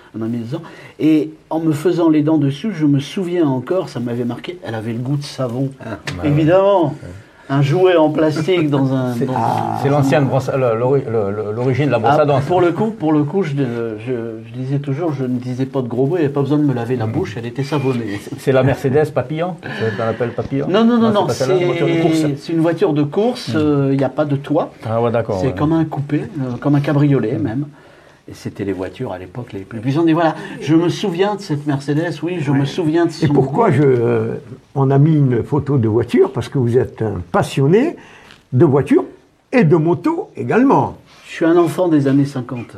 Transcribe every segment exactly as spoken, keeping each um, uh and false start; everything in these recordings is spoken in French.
on a mis dedans. Et en me faisant les dents dessus, je me souviens encore, ça m'avait marqué, elle avait le goût de savon. Ah, bah évidemment. Ouais. Un jouet en plastique dans un. C'est ah, l'ancienne brosse, l'origine de la brosse ah, à dents. Pour le coup, pour le coup, je, je, je disais toujours, je ne disais pas de gros mots, il n'y avait pas besoin de me laver la bouche, elle était savonnée. C'est la Mercedes Papillon, on l'appelle Papillon. Non, non, non, non, non c'est une voiture de course. Il mmh. n'y euh, a pas de toit. Ah ouais, d'accord. C'est ouais. comme un coupé, euh, comme un cabriolet mmh. même. Et c'était les voitures à l'époque les plus puissantes. Et voilà, je me souviens de cette Mercedes, oui, je ouais. me souviens de son. Et pourquoi je, euh, on a mis une photo de voiture? Parce que vous êtes un passionné de voitures et de motos également. Je suis un enfant des années cinquante.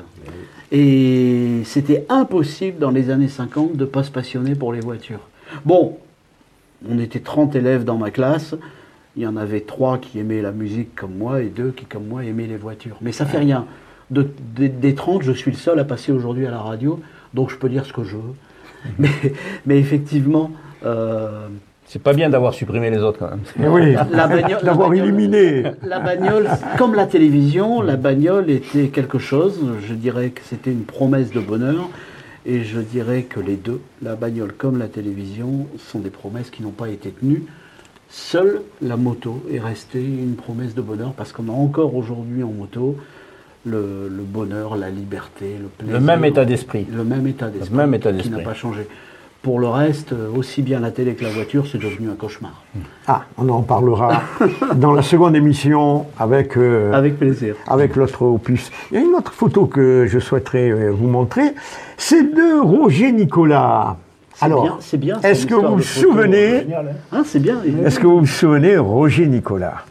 Et c'était impossible dans les années cinquante de ne pas se passionner pour les voitures. Bon, on était trente élèves dans ma classe. Il y en avait trois qui aimaient la musique comme moi et deux qui, comme moi, aimaient les voitures. Mais ça fait rien. De, de, des trente, je suis le seul à passer aujourd'hui à la radio, donc je peux dire ce que je veux. Mais, mais effectivement... Euh, c'est pas bien d'avoir supprimé les autres quand même. Mais oui, d'avoir éliminé. La bagnole, comme la télévision, la bagnole était quelque chose, je dirais que c'était une promesse de bonheur, et je dirais que les deux, la bagnole comme la télévision, sont des promesses qui n'ont pas été tenues. Seule la moto est restée une promesse de bonheur, parce qu'on a encore aujourd'hui en moto le, le bonheur, la liberté, le plaisir. Le même état d'esprit. Le même état d'esprit, même état qui n'a pas changé. Pour le reste, aussi bien la télé que la voiture, c'est devenu un cauchemar. Ah, on en parlera dans la seconde émission avec... Euh, avec plaisir. Avec l'autre opus. Il y a une autre photo que je souhaiterais euh, vous montrer, c'est de Roger Nicolas. Alors, c'est bien, bien, est-ce que vous vous souvenez... Ah, c'est bien. Est-ce que vous vous souvenez Roger Nicolas,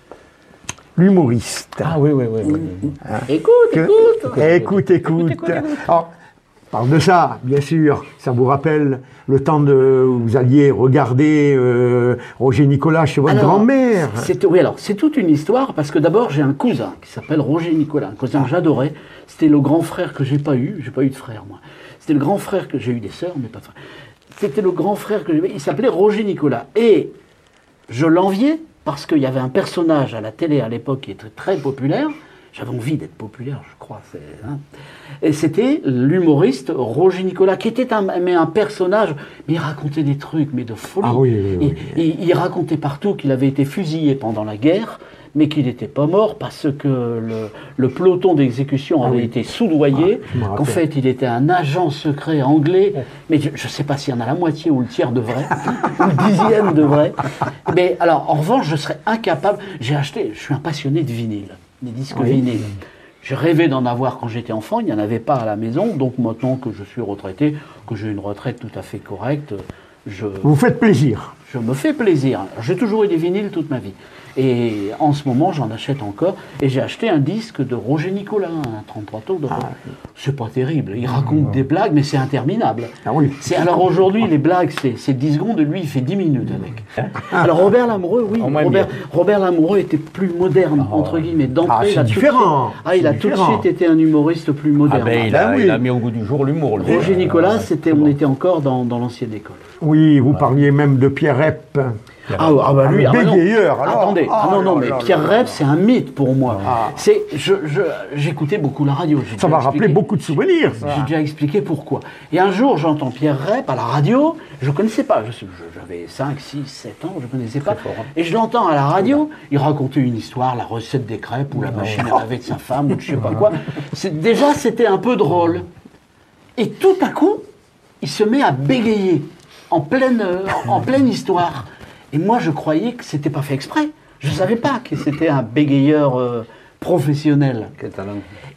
l'humoriste? Ah oui, oui, oui. oui, oui. Hein, écoute, que, écoute, écoute, écoute, écoute, écoute. Alors, parle de ça, bien sûr. Ça vous rappelle le temps de vous alliez regarder euh, Roger Nicolas chez votre grand-mère. Oui, alors c'est toute une histoire parce que d'abord j'ai un cousin qui s'appelle Roger Nicolas, un cousin que j'adorais. C'était le grand frère que j'ai pas eu. J'ai pas eu de frère moi. C'était le grand frère que j'ai eu des sœurs, mais pas de frère. C'était le grand frère que j'ai. Il s'appelait Roger Nicolas et je l'enviais parce qu'il y avait un personnage à la télé à l'époque qui était très populaire. J'avais envie d'être populaire, je crois. Hein. Et c'était l'humoriste Roger Nicolas, qui était un, mais un personnage, mais il racontait des trucs, mais de folie. Ah oui, oui, oui. Il, il, il racontait partout qu'il avait été fusillé pendant la guerre, mais qu'il n'était pas mort parce que le, le peloton d'exécution avait ah oui. été soudoyé, ah, qu'en fait il était un agent secret anglais, oh. mais je ne sais pas s'il y en a la moitié ou le tiers de vrai, ou le dixième de vrai. Mais alors, en revanche, je serais incapable, j'ai acheté, je suis un passionné de vinyle. Des disques oui. vinyles. Je rêvais d'en avoir quand j'étais enfant, il n'y en avait pas à la maison, donc maintenant que je suis retraité, que j'ai une retraite tout à fait correcte, je... Vous faites plaisir. Je me fais plaisir. J'ai toujours eu des vinyles toute ma vie. Et en ce moment, j'en achète encore. Et j'ai acheté un disque de Roger Nicolas, un trente-trois tours. De... Ah, c'est pas terrible. Il raconte mmh. des blagues, mais c'est interminable. Ah oui. Alors aujourd'hui, les blagues, c'est dix secondes, et lui, il fait dix minutes avec. Alors Robert Lamoureux, oui. Robert, Robert Lamoureux était plus moderne, ah, entre guillemets. Ah, c'est différent. Suite, ah, il a différent. tout de suite été un humoriste plus moderne. Ah ben, il, a, ah, oui. il a mis au goût du jour l'humour. Roger Nicolas, c'était, on était encore dans, dans l'ancienne école. Oui, vous parliez même de Pierre Rep. Ah, ah bah lui, ah bah bégayeur, alors. Attendez, ah, ah non, non, mais là, Pierre Rep, c'est un mythe pour moi. Ah. C'est, je, je, j'écoutais beaucoup la radio. Ça m'a rappelé beaucoup de souvenirs. J'ai déjà expliqué pourquoi. Et un jour, j'entends Pierre Rep à la radio, je ne connaissais pas, j'avais cinq, six, sept ans, je ne connaissais pas. Fort, hein. Et je l'entends à la radio, il racontait une histoire, la recette des crêpes, ou la machine à laver de sa femme, ou je ne sais pas quoi. Déjà, c'était un peu drôle. Et tout à coup, il se met à bégayer, en pleine, en pleine histoire. Et moi, je croyais que c'était pas fait exprès. Je savais pas que c'était un bégayeur euh, professionnel. Quel talent.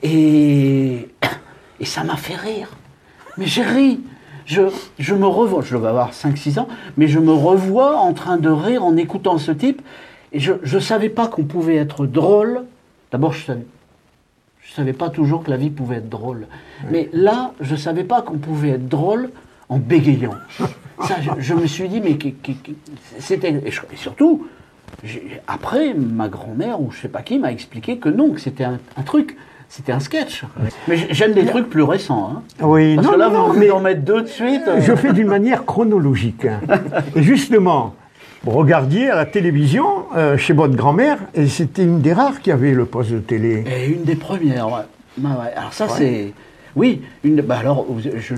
Et, et ça m'a fait rire. Mais j'ai ri. Je, je me revois, je devais avoir cinq six ans, mais je me revois en train de rire en écoutant ce type. Et je ne savais pas qu'on pouvait être drôle. D'abord, je savais, je savais pas toujours que la vie pouvait être drôle. Oui. Mais là, je savais pas qu'on pouvait être drôle en bégayant. Ça, je, je me suis dit, mais qui, qui, qui, c'était... Et, je, et surtout, après, ma grand-mère, ou je sais pas qui, m'a expliqué que non, que c'était un, un truc, c'était un sketch. Mais j'aime des trucs plus récents. Hein. Oui, Parce non, que là, non, vous mais en mettre deux de suite. Euh... Je fais d'une manière chronologique. Hein. Et justement, vous regardiez à la télévision, euh, chez votre grand-mère, et c'était une des rares qui avait le poste de télé. Et une des premières, ouais. Bah, ouais. Alors ça, ouais. c'est... Oui, une... bah, alors, je...